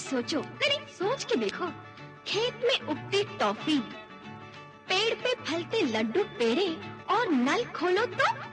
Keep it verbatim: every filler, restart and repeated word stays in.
सोचो, नहीं सोच के देखो। खेत में उगती टॉफी, पेड़ पे फलते लड्डू पेड़े, और नल खोलो तो